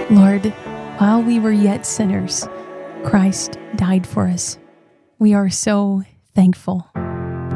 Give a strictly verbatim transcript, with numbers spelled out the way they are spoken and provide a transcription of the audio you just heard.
Lord, while we were yet sinners, Christ died for us. We are so thankful.